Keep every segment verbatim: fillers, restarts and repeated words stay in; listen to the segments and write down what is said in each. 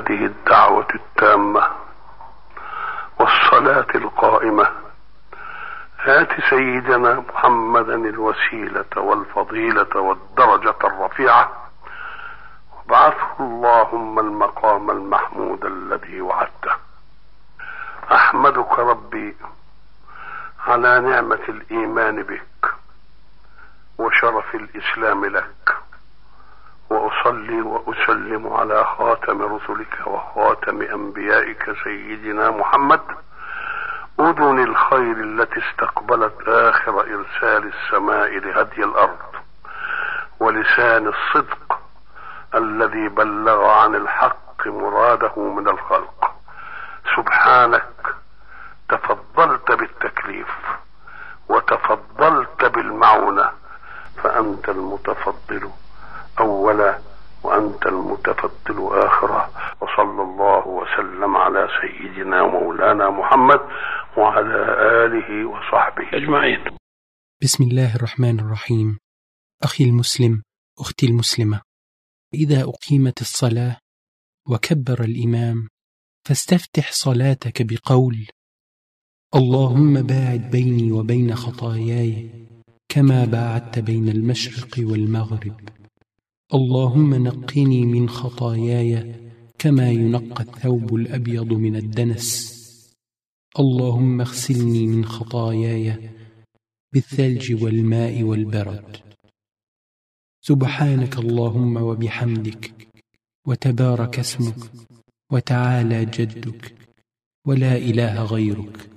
هذه الدعوة التامة والصلاة القائمة آت سيدنا محمدا الوسيلة والفضيلة والدرجة الرفيعة وابعثه اللهم المقام المحمود الذي وعدته. أحمدك ربي على نعمة الإيمان بك وشرف الإسلام لك، وأصلي وأسلم على خاتم رسلك وخاتم أنبيائك سيدنا محمد، أذن الخير التي استقبلت آخر إرسال السماء لهدي الأرض، ولسان الصدق الذي بلغ عن الحق مراده من الخلق. سبحانك تفضلت بالتكليف وتفضلت بالمعونة، فأنت المتفضل أولا وأنت المتفضل آخرا. وصلى الله وسلم على سيدنا مولانا محمد وعلى آله وصحبه أجمعين. بسم الله الرحمن الرحيم. أخي المسلم، أختي المسلمة، إذا أقيمت الصلاة وكبر الإمام فاستفتح صلاتك بقول: اللهم باعد بيني وبين خطاياي كما باعدت بين المشرق والمغرب. اللهم نقني من خطاياي كما ينقى الثوب الأبيض من الدنس. اللهم اغسلني من خطاياي بالثلج والماء والبرد. سبحانك اللهم وبحمدك، وتبارك اسمك، وتعالى جدك، ولا إله غيرك.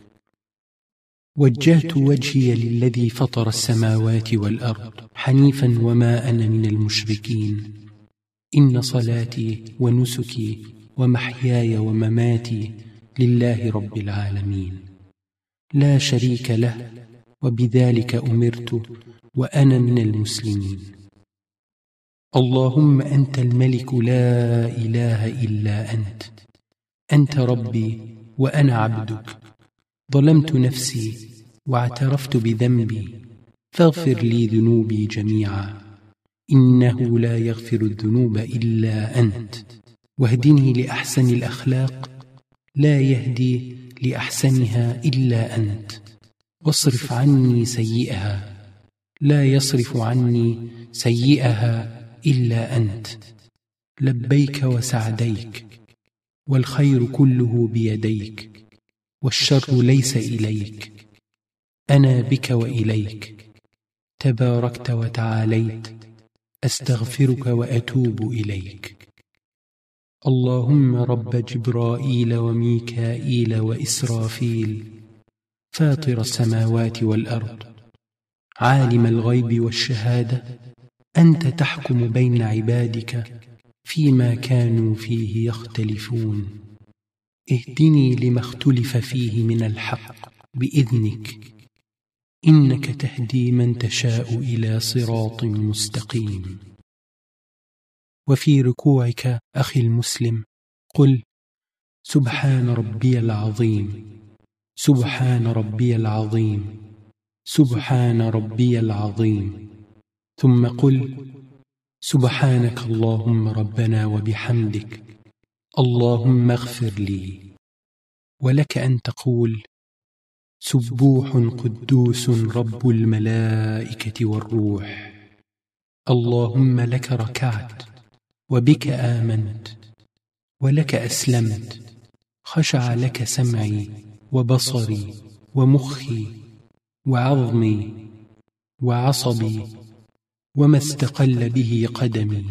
وجهت وجهي للذي فطر السماوات والأرض حنيفا وما أنا من المشركين. إن صلاتي ونسكي ومحياي ومماتي لله رب العالمين، لا شريك له، وبذلك أمرت وأنا من المسلمين. اللهم أنت الملك لا إله إلا أنت، أنت ربي وأنا عبدك، ظلمت نفسي واعترفت بذنبي، فاغفر لي ذنوبي جميعا، إنه لا يغفر الذنوب إلا أنت، واهدني لأحسن الأخلاق، لا يهدي لأحسنها إلا أنت، واصرف عني سيئها، لا يصرف عني سيئها إلا أنت. لبيك وسعديك، والخير كله بيديك، والشر ليس إليك، أنا بك وإليك، تباركت وتعاليت، أستغفرك وأتوب إليك. اللهم رب جبرائيل وميكائيل وإسرافيل، فاطر السماوات والأرض، عالم الغيب والشهادة، أنت تحكم بين عبادك فيما كانوا فيه يختلفون، اهدني لما اختلف فيه من الحق بإذنك، إنك تهدي من تشاء إلى صراط مستقيم. وفي ركوعك أخي المسلم قل: سبحان ربي العظيم، سبحان ربي العظيم، سبحان ربي العظيم. ثم قل: سبحانك اللهم ربنا وبحمدك، اللهم اغفر لي. ولك أن تقول: سبوح قدوس رب الملائكة والروح، اللهم لك ركعت، وبك آمنت، ولك أسلمت، خشع لك سمعي وبصري ومخي وعظمي وعصبي وما استقل به قدمي،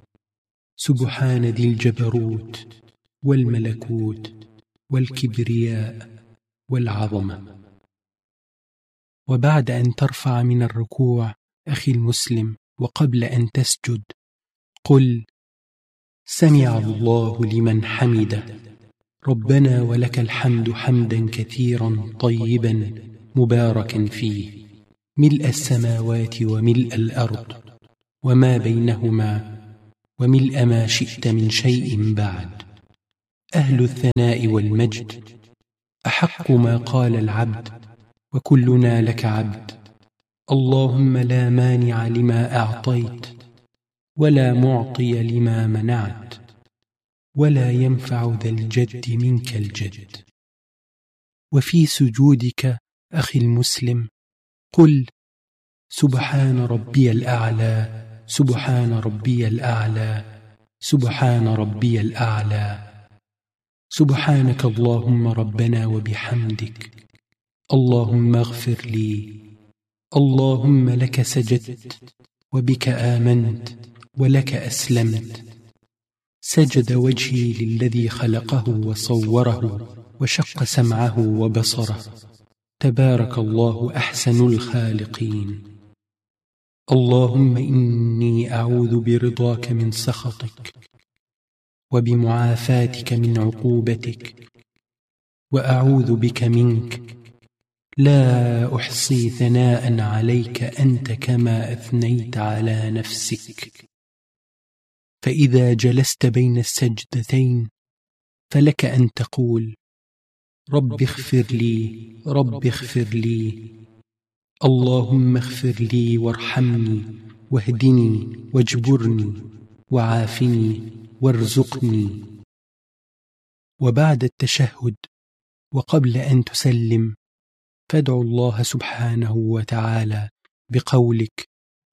سبحان ذي الجبروت والملكوت والكبرياء والعظمة. وبعد أن ترفع من الركوع أخي المسلم وقبل أن تسجد قل: سمع الله لمن حمده، ربنا ولك الحمد حمدا كثيرا طيبا مباركا فيه، ملء السماوات وملء الأرض وما بينهما وملء ما شئت من شيء بعد. أهل الثناء والمجد، أحق ما قال العبد وكلنا لك عبد. اللهم لا مانع لما أعطيت ولا معطي لما منعت، ولا ينفع ذا الجد منك الجد. وفي سجودك أخي المسلم قل سبحان ربي الأعلى، سبحان ربي الأعلى، سبحان ربي الأعلى. سبحانك اللهم ربنا وبحمدك، اللهم اغفر لي، اللهم لك سجدت وبك آمنت ولك أسلمت. سجد وجهي للذي خلقه وصوره وشق سمعه وبصره، تبارك الله أحسن الخالقين. اللهم إني أعوذ برضاك من سخطك وبمعافاتك من عقوبتك، وأعوذ بك منك، لا أحصي ثناء عليك أنت كما أثنيت على نفسك. فإذا جلست بين السجدتين فلك أن تقول رب اغفر لي، رب اغفر لي، اللهم اغفر لي وارحمني واهدني واجبرني وعافني وارزقني. وبعد التشهد وقبل أن تسلم فادع الله سبحانه وتعالى بقولك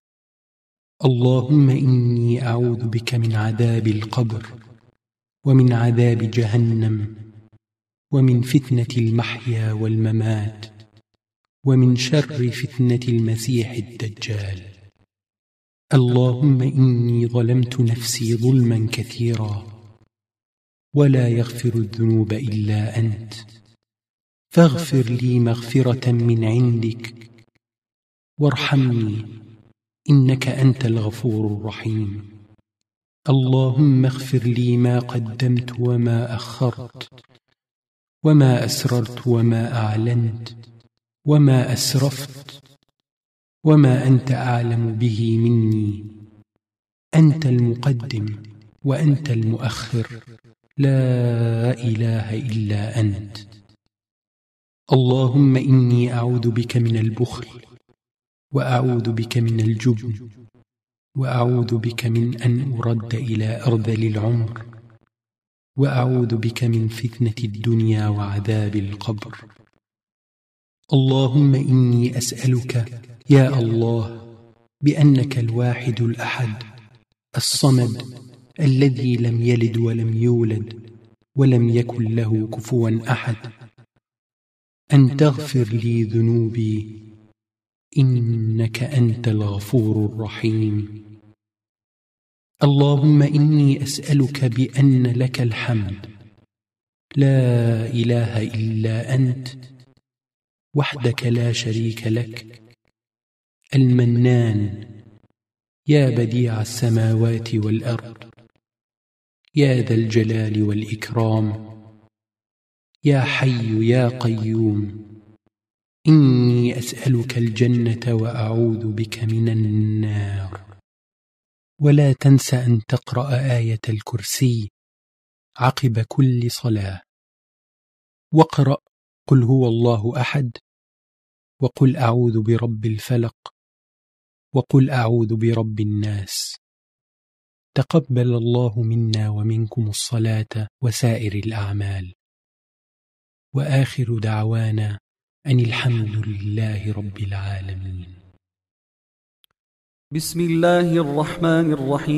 اللهم إني أعوذ بك من عذاب القبر ومن عذاب جهنم ومن فتنة المحيا والممات ومن شر فتنة المسيح الدجال. اللهم إني ظلمت نفسي ظلما كثيرا ولا يغفر الذنوب إلا أنت، فاغفر لي مغفرة من عندك وارحمني إنك أنت الغفور الرحيم. اللهم اغفر لي ما قدمت وما أخرت وما أسررت وما أعلنت وما أسرفت وما أنت أعلم به مني. أنت المقدم وأنت المؤخر، لا إله إلا أنت. اللهم إني أعوذ بك من البخل، وأعوذ بك من الجبن، وأعوذ بك من أن أرد إلى أرذل العمر، وأعوذ بك من فتنة الدنيا وعذاب القبر. اللهم إني أسألك يا الله بأنك الواحد الأحد الصمد الذي لم يلد ولم يولد ولم يكن له كفوا أحد أن تغفر لي ذنوبي إنك أنت الغفور الرحيم. اللهم إني أسألك بأن لك الحمد، لا إله إلا أنت وحدك لا شريك لك، المنان، يا بديع السماوات والأرض، يا ذا الجلال والإكرام، يا حي يا قيوم. إني أسألك الجنة وأعوذ بك من النار. ولا تنس أن تقرأ آية الكرسي عقب كل صلاة، واقرأ قل هو الله أحد، وقل أعوذ برب الفلق، وقل أعوذ برب الناس. تقبل الله منا ومنكم الصلاة وسائر الأعمال، وآخر دعوانا أن الحمد لله رب العالمين. بسم الله الرحمن الرحيم.